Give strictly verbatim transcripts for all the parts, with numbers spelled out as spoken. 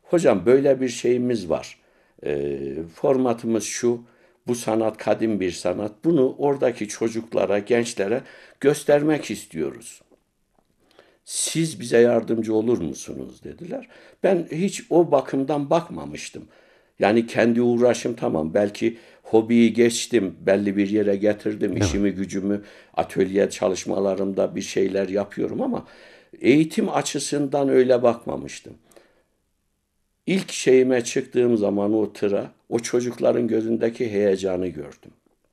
Hocam böyle bir şeyimiz var. Ee, formatımız şu. Bu sanat kadim bir sanat. Bunu oradaki çocuklara, gençlere göstermek istiyoruz. Siz bize yardımcı olur musunuz dediler. Ben hiç o bakımdan bakmamıştım. Yani kendi uğraşım tamam. Belki hobiyi geçtim, belli bir yere getirdim. Evet. İşimi gücümü atölye çalışmalarımda bir şeyler yapıyorum ama eğitim açısından öyle bakmamıştım. İlk şeyime çıktığım zaman o tıra, o çocukların gözündeki heyecanı gördüm.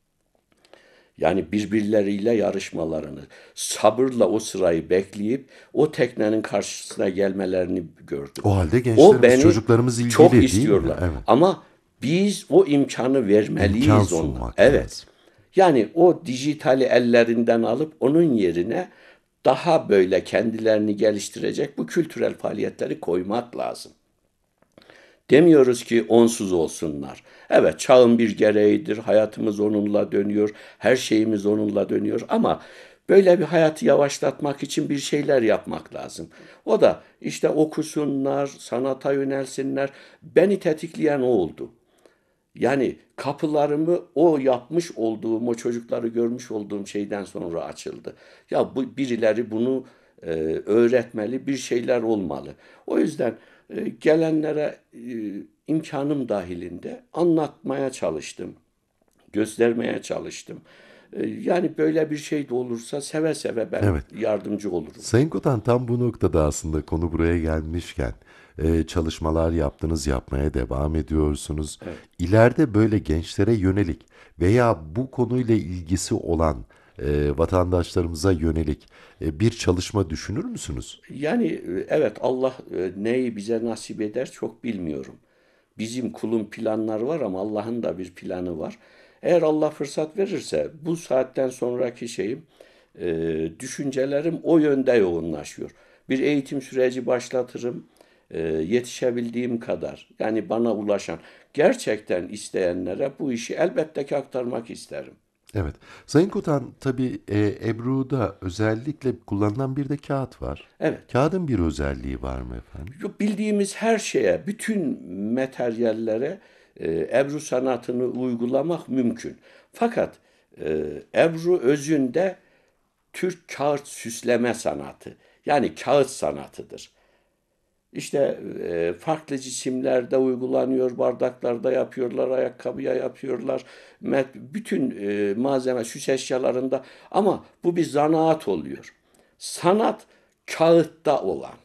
Yani birbirleriyle yarışmalarını, sabırla o sırayı bekleyip o teknenin karşısına gelmelerini gördüm. O halde O gençlerimiz, beni çocuklarımız çok ilgili değil mi? istiyorlar. Evet. Ama biz o imkanı İmkan vermeliyiz onlara. sunmak Evet. lazım. Yani o dijitali ellerinden alıp onun yerine daha böyle kendilerini geliştirecek bu kültürel faaliyetleri koymak lazım. Demiyoruz ki onsuz olsunlar. Evet, çağın bir gereğidir. Hayatımız onunla dönüyor. Her şeyimiz onunla dönüyor. Ama böyle bir hayatı yavaşlatmak için bir şeyler yapmak lazım. O da işte okusunlar, sanata yönelsinler. Beni tetikleyen o oldu. Yani kapılarımı o yapmış olduğum, o çocukları görmüş olduğum şeyden sonra açıldı. Ya bu birileri bunu e, öğretmeli, bir şeyler olmalı. O yüzden e, gelenlere e, imkanım dahilinde anlatmaya çalıştım, göstermeye çalıştım. E, yani böyle bir şey de olursa seve seve ben Evet. yardımcı olurum. Sayın Kotan, tam bu noktada aslında konu buraya gelmişken e, çalışmalar yaptınız, yapmaya devam ediyorsunuz. Evet. İleride böyle gençlere yönelik veya bu konuyla ilgisi olan e, vatandaşlarımıza yönelik e, bir çalışma düşünür müsünüz? Yani e, evet Allah e, neyi bize nasip eder çok bilmiyorum. Bizim kulun planlar var ama Allah'ın da bir planı var. Eğer Allah fırsat verirse bu saatten sonraki şeyim, e, düşüncelerim o yönde yoğunlaşıyor. Bir eğitim süreci başlatırım, e, yetişebildiğim kadar. Yani bana ulaşan, gerçekten isteyenlere bu işi elbette ki aktarmak isterim. Evet. Sayın Kotan, tabii e, Ebru'da özellikle kullanılan bir de kağıt var. Evet. Kağıdın bir özelliği var mı efendim? Bildiğimiz her şeye, bütün materyallere e, Ebru sanatını uygulamak mümkün. Fakat e, Ebru özünde Türk kağıt süsleme sanatı. Yani kağıt sanatıdır. İşte e, farklı cisimlerde uygulanıyor, bardaklarda yapıyorlar, ayakkabıya yapıyorlar, bütün e, malzeme, süs eşyalarında. Ama bu bir zanaat oluyor. Sanat kağıtta olan.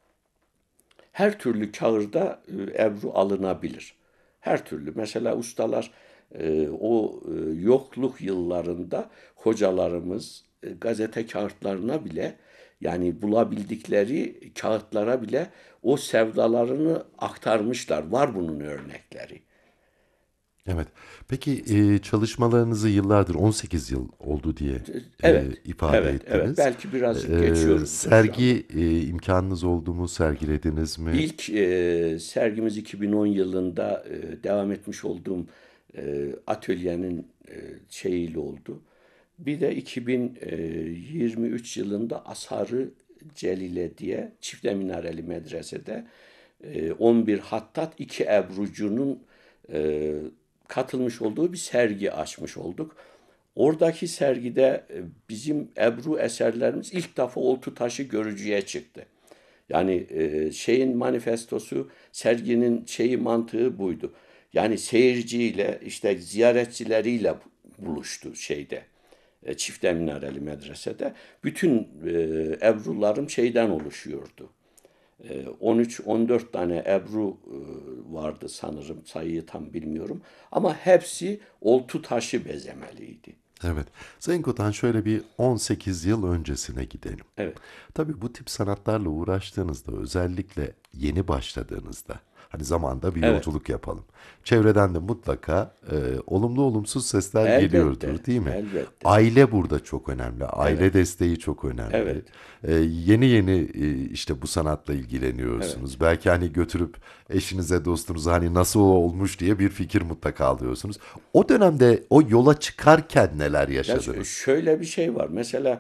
Her türlü kağıda e, Ebru alınabilir. Her türlü. Mesela ustalar e, o e, yokluk yıllarında hocalarımız e, gazete kağıtlarına bile yani bulabildikleri kağıtlara bile o sevdalarını aktarmışlar. Var bunun örnekleri. Evet. Peki e, çalışmalarınızı yıllardır on sekiz yıl oldu diye e, Evet, ifade evet, evet. ettiniz. Belki birazcık E, geçiyorumdur şu anda. sergi e, imkanınız oldu mu? Sergilediniz mi? İlk e, sergimiz iki bin on yılında e, devam etmiş olduğum e, atölyenin e, şeyiyle oldu. Bir de iki bin yirmi üç yılında Ashar-ı Celile diye çifte minareli medresede e, on bir Hattat iki Ebrucu'nun e, katılmış olduğu bir sergi açmış olduk. Oradaki sergide e, bizim Ebru eserlerimiz ilk defa oltu taşı görücüye çıktı. Yani e, şeyin manifestosu, serginin şeyi mantığı buydu. Yani seyirciyle işte ziyaretçileriyle buluştu şeyde. E, Çifte minareli medresede. Bütün e, Ebru'larım şeyden oluşuyordu. E, on üç on dört tane Ebru e, vardı sanırım, sayıyı tam bilmiyorum. Ama hepsi oltu taşı bezemeliydi. Evet. Sayın Kotan, şöyle bir on sekiz yıl öncesine gidelim. Evet, Tabii bu tip sanatlarla uğraştığınızda, özellikle yeni başladığınızda, hani zamanda bir evet. yolculuk yapalım. Çevreden de mutlaka e, olumlu olumsuz sesler geliyordur, Elbette, değil mi? elbette. Aile burada çok önemli. Evet, Aile desteği çok önemli. evet, E, yeni yeni e, işte bu sanatla evet. ilgileniyorsunuz. Belki hani götürüp eşinize, dostunuza hani nasıl olmuş diye bir fikir mutlaka alıyorsunuz. O dönemde o yola çıkarken neler Ya yaşadınız? şöyle bir şey var. Mesela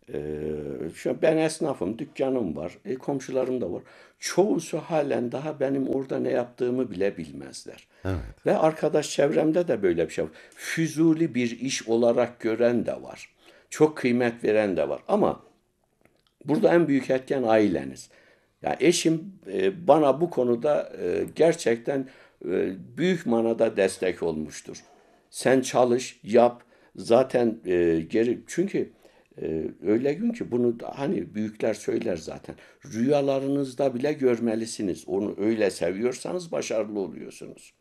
Ee, şu ben esnafım, dükkanım var, e, komşularım da var. Çoğusu halen daha benim orada ne yaptığımı bile bilmezler. Evet. Ve arkadaş çevremde de böyle bir şey var. Füzuli bir iş olarak gören de var. Çok kıymet veren de var. Ama burada en büyük etken aileniz. Ya eşim e, bana bu konuda e, gerçekten e, büyük manada destek olmuştur. Sen çalış, yap. Zaten e, geri çünkü e, öyle gün ki bunu da, hani büyükler söyler zaten. Rüyalarınızda bile görmelisiniz. Onu öyle seviyorsanız başarılı oluyorsunuz.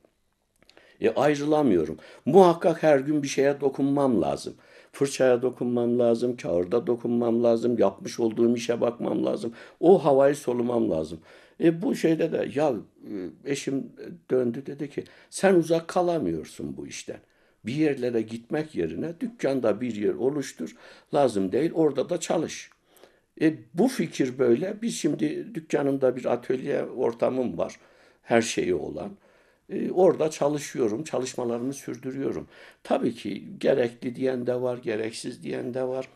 E, ayrılamıyorum. Muhakkak her gün bir şeye dokunmam lazım. Fırçaya dokunmam lazım, kağıda dokunmam lazım, yapmış olduğum işe bakmam lazım. O havayı solumam lazım. E bu şeyde de ya e, eşim döndü dedi ki sen uzak kalamıyorsun bu işten. Bir yerlere gitmek yerine dükkanda bir yer oluştur. Lazım değil orada da çalış. E, bu fikir böyle. Biz şimdi dükkanımda bir atölye ortamım var. Her şeyi olan. E, orada çalışıyorum. Çalışmalarımı sürdürüyorum. Tabii ki gerekli diyen de var, gereksiz diyen de var.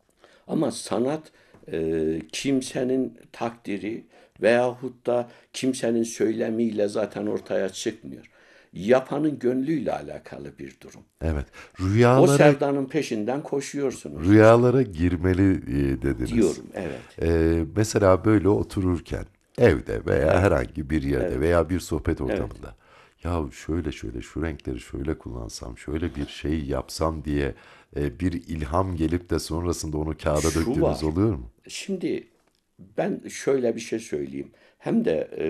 Ama sanat e, kimsenin takdiri veyahut da kimsenin söylemiyle zaten ortaya çıkmıyor. Yapanın gönlüyle alakalı bir durum. Evet. O Rüyalara sevdanın peşinden koşuyorsunuz işte. rüyalara girmeli e, dediniz. Diyorum, evet. E, mesela böyle otururken evde veya Evet, herhangi bir yerde evet, veya bir sohbet evet. ortamında ya şöyle şöyle şu renkleri şöyle kullansam, şöyle bir şey yapsam diye e, bir ilham gelip de sonrasında onu kağıda Şu döktüğünüz var. oluyor mu? Şimdi ben şöyle bir şey söyleyeyim. Hem de e,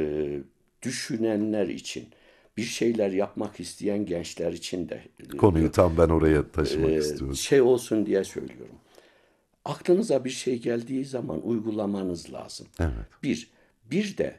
düşünenler için, bir şeyler yapmak isteyen gençler için de Konuyu tam ben oraya e, taşımak e, istiyorum. şey olsun diye söylüyorum. Aklınıza bir şey geldiği zaman uygulamanız lazım. Evet. Bir, bir de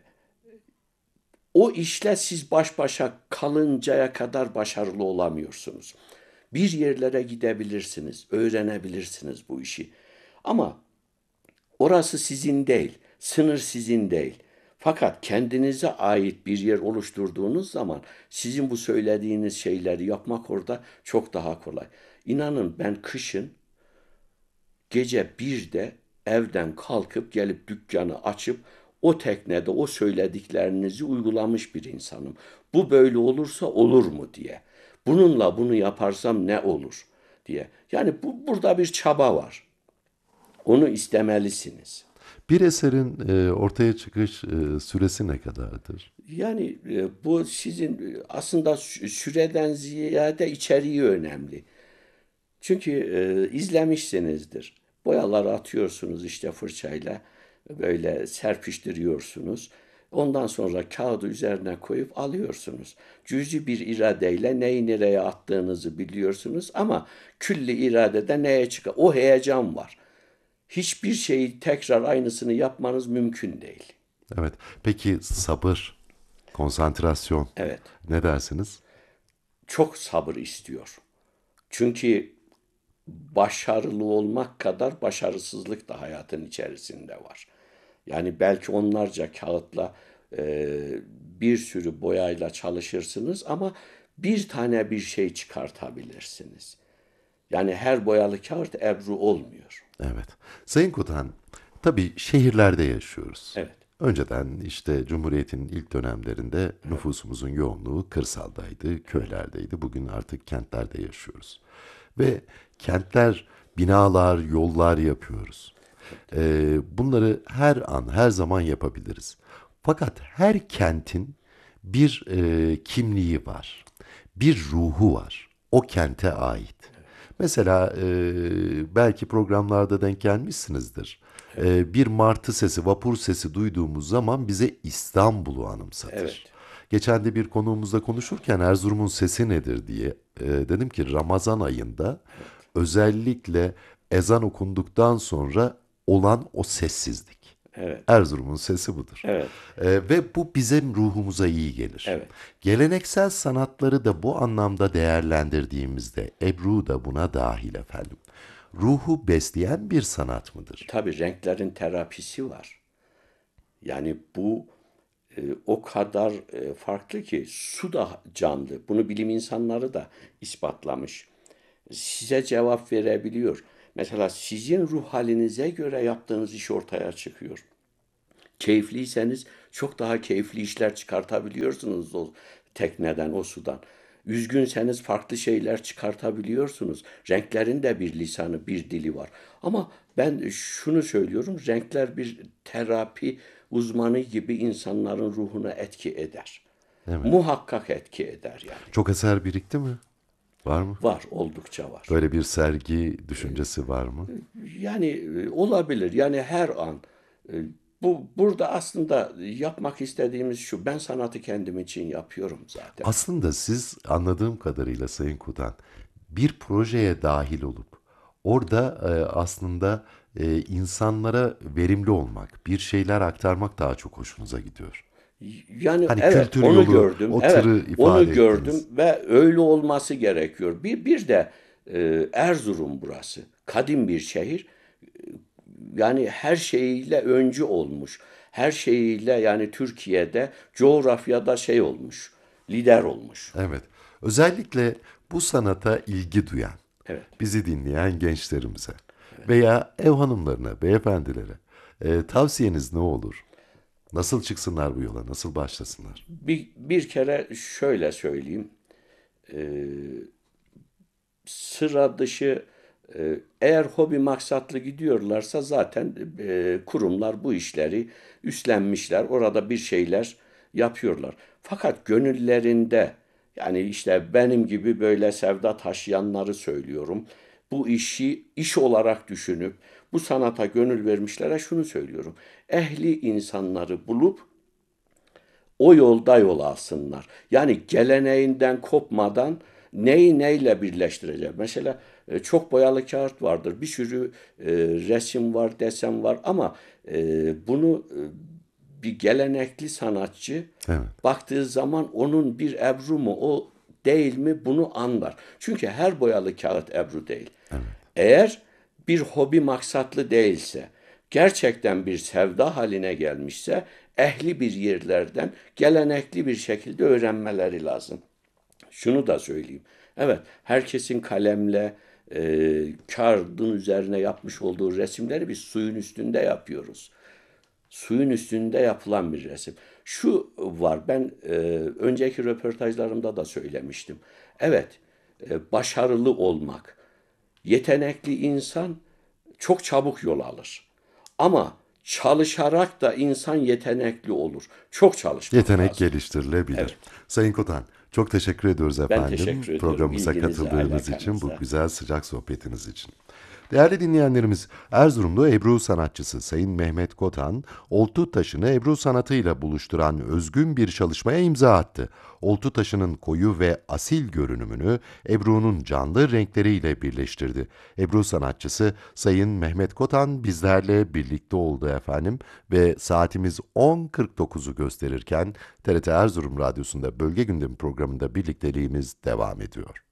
o işle siz baş başa kalıncaya kadar başarılı olamıyorsunuz. Bir yerlere gidebilirsiniz, öğrenebilirsiniz bu işi. Ama orası sizin değil, sınır sizin değil. Fakat kendinize ait bir yer oluşturduğunuz zaman sizin bu söylediğiniz şeyleri yapmak orada çok daha kolay. İnanın ben kışın gece birde evden kalkıp gelip dükkanı açıp o teknede o söylediklerinizi uygulamış bir insanım. Bu böyle olursa olur mu diye. Bununla bunu yaparsam ne olur diye. Yani bu burada bir çaba var. Onu istemelisiniz. Bir eserin e, ortaya çıkış e, süresi ne kadardır? Yani e, bu sizin e, aslında sü- süreden ziyade içeriği önemli. Çünkü e, izlemişsinizdir. Boyaları atıyorsunuz işte fırçayla böyle serpiştiriyorsunuz. Ondan sonra kağıdı üzerine koyup alıyorsunuz. Cüzi bir iradeyle neyi nereye attığınızı biliyorsunuz ama külli iradede neye çıkar? O heyecan var. Hiçbir şeyi tekrar aynısını yapmanız mümkün değil. Evet. Peki sabır, konsantrasyon Evet, ne dersiniz? çok sabır istiyor. Çünkü başarılı olmak kadar başarısızlık da hayatın içerisinde var. Yani belki onlarca kağıtla e, bir sürü boyayla çalışırsınız ama bir tane bir şey çıkartabilirsiniz. Yani her boyalı kağıt ebru olmuyor. Evet. Sayın Kutan, tabii şehirlerde yaşıyoruz. Evet, Önceden işte Cumhuriyet'in ilk dönemlerinde nüfusumuzun yoğunluğu kırsaldaydı, köylerdeydi. Bugün artık kentlerde yaşıyoruz. Ve kentler, binalar, yollar yapıyoruz. Ee, bunları her an, her zaman yapabiliriz. Fakat her kentin bir e, kimliği var, bir ruhu var. O kente ait. Mesela e, belki programlarda denk gelmişsinizdir. E, bir martı sesi, vapur sesi duyduğumuz zaman bize İstanbul'u anımsatır. evet, Geçen de bir konuğumuzla konuşurken Erzurum'un sesi nedir diye e, dedim ki Ramazan ayında evet, özellikle ezan okunduktan sonra olan o sessizlik. evet, Erzurum'un sesi budur. evet, Ee, ve bu bizim ruhumuza iyi gelir. evet. Geleneksel sanatları da bu anlamda değerlendirdiğimizde Ebru da buna dahil efendim. Ruhu besleyen bir sanat mıdır? Tabii renklerin terapisi var. Yani bu e, o kadar e, farklı ki su da canlı. Bunu bilim insanları da ispatlamış. Size cevap verebiliyor. Mesela sizin ruh halinize göre yaptığınız iş ortaya çıkıyor. Keyifliyseniz çok daha keyifli işler çıkartabiliyorsunuz o tekneden, o sudan. Üzgünseniz farklı şeyler çıkartabiliyorsunuz. Renklerin de bir lisanı, bir dili var. Ama ben şunu söylüyorum, renkler bir terapi uzmanı gibi insanların ruhuna etki eder. Evet. Muhakkak etki eder yani. Çok eser birikti mi? Var mı? Var, oldukça var. Böyle bir sergi düşüncesi var mı? Yani e, olabilir. Yani her an. E, Bu burada aslında yapmak istediğimiz şu. Ben sanatı kendim için yapıyorum zaten. Aslında siz anladığım kadarıyla Sayın Kutan bir projeye dahil olup orada e, aslında e, insanlara verimli olmak, bir şeyler aktarmak daha çok hoşunuza gidiyor. Yani Hani evet, kültür onu yolu, gördüm. o Evet, tırı onu ifade gördüm ettiniz. ve öyle olması gerekiyor. Bir bir de e, Erzurum burası. Kadim bir şehir. Yani her şeyiyle öncü olmuş. Her şeyiyle yani Türkiye'de coğrafyada şey olmuş. Lider olmuş. Evet. Özellikle bu sanata ilgi duyan, Evet. bizi dinleyen gençlerimize veya ev hanımlarına, beyefendilere e, tavsiyeniz ne olur? Nasıl çıksınlar bu yola, nasıl başlasınlar? Bir, bir kere şöyle söyleyeyim. Sıra dışı e, eğer hobi maksatlı gidiyorlarsa zaten e, kurumlar bu işleri üstlenmişler. Orada bir şeyler yapıyorlar. Fakat gönüllerinde yani işte benim gibi böyle sevda taşıyanları söylüyorum. Bu işi iş olarak düşünüp bu sanata gönül vermişlere şunu söylüyorum. Ehli insanları bulup o yolda yol alsınlar. Yani geleneğinden kopmadan neyi neyle birleştireceğim? Mesela e, çok boyalı kağıt vardır. Bir sürü e, resim var, desen var ama e, bunu e, bir gelenekli sanatçı Evet, baktığı zaman onun bir ebru mu o değil mi bunu anlar. Çünkü her boyalı kağıt ebru değil. evet. Eğer bir hobi maksatlı değilse, gerçekten bir sevda haline gelmişse, ehli bir yerlerden gelenekli bir şekilde öğrenmeleri lazım. Şunu da söyleyeyim. Evet, herkesin kalemle, e, kağıdın üzerine yapmış olduğu resimleri biz suyun üstünde yapıyoruz. Suyun üstünde yapılan bir resim. Şu var, ben e, önceki röportajlarımda da söylemiştim. Evet, e, başarılı olmak, yetenekli insan çok çabuk yol alır. Ama çalışarak da insan yetenekli olur. Çok çalışmak Yetenek lazım. geliştirilebilir. Evet, Sayın Kotan, çok teşekkür ediyoruz ben efendim teşekkür ediyorum programımıza ilginize, katıldığınız için, bu alakanıza. güzel sıcak sohbetiniz için. Değerli dinleyenlerimiz, Erzurumlu Ebru sanatçısı Sayın Mehmet Kotan, oltu taşını Ebru sanatıyla buluşturan özgün bir çalışmaya imza attı. Oltu taşının koyu ve asil görünümünü Ebru'nun canlı renkleriyle birleştirdi. Ebru sanatçısı Sayın Mehmet Kotan bizlerle birlikte oldu efendim ve saatimiz on kırk dokuzu gösterirken T R T Erzurum Radyosu'nda Bölge Gündemi programında birlikteliğimiz devam ediyor.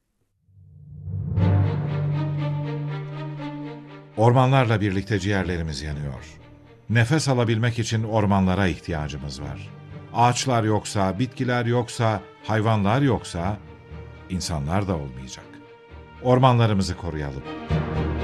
Ormanlarla birlikte ciğerlerimiz yanıyor. Nefes alabilmek için ormanlara ihtiyacımız var. Ağaçlar yoksa, bitkiler yoksa, hayvanlar yoksa, insanlar da olmayacak. Ormanlarımızı koruyalım.